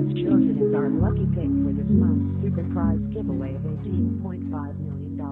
chosen as our lucky pick for this month's super prize giveaway of $18.5 million.